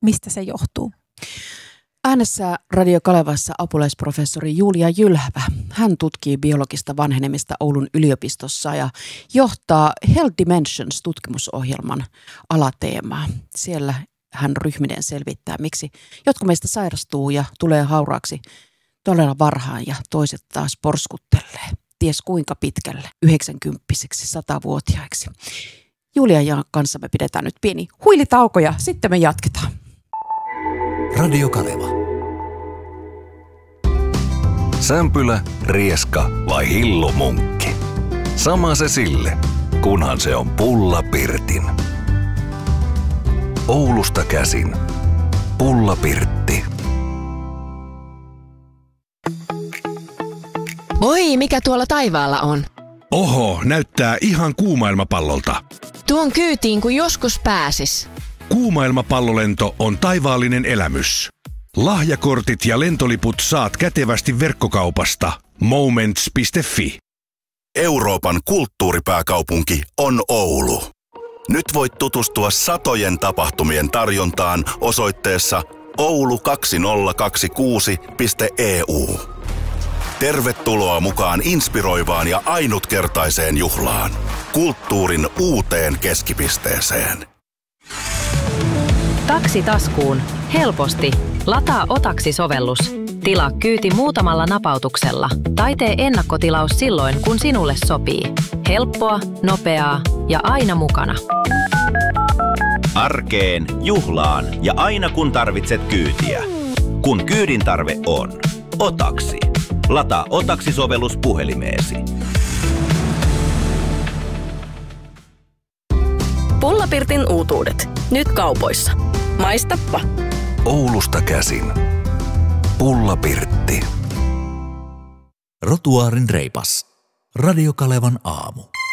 mistä se johtuu? Äänessä Radio Kalevassa apulaisprofessori Julia Jylhävä. Hän tutkii biologista vanhenemista Oulun yliopistossa ja johtaa Health Dimensions-tutkimusohjelman alateemaa. Siellä hän ryhminen selvittää, miksi jotkut meistä sairastuu ja tulee hauraaksi todella varhaan ja toiset taas porskuttelee. Ties kuinka pitkälle, 90-vuotiaiksi, 100-vuotiaiksi. Julia ja kanssa me pidetään nyt pieni huilitauko ja sitten me jatketaan. Radio Kaleva. Sämpylä, rieska vai hillomunkki? Sama se sille, kunhan se on Pulla Pirtin. Oulusta käsin. Pulla Pirtti. Oi, mikä tuolla taivaalla on? Oho, näyttää ihan kuumailmapallolta. Tuon kyytiin kun joskus pääsis. Kuumailmapallolento on taivaallinen elämys. Lahjakortit ja lentoliput saat kätevästi verkkokaupasta moments.fi. Euroopan kulttuuripääkaupunki on Oulu. Nyt voit tutustua satojen tapahtumien tarjontaan osoitteessa oulu2026.eu. Tervetuloa mukaan inspiroivaan ja ainutkertaiseen juhlaan. Kulttuurin uuteen keskipisteeseen. Taksi taskuun. Helposti. Lataa Otaksi-sovellus. Tilaa kyyti muutamalla napautuksella tai tee ennakkotilaus silloin, kun sinulle sopii. Helppoa, nopeaa ja aina mukana. Arkeen, juhlaan ja aina kun tarvitset kyytiä. Kun kyydin tarve on. Otaksi. Lataa Otaksi-sovellus puhelimeesi. Pulla Pirtin uutuudet. Nyt kaupoissa. Maistappa. Oulusta käsin. Pulla Pirtti. Rotuaarin reipas. Radio Kalevan aamu.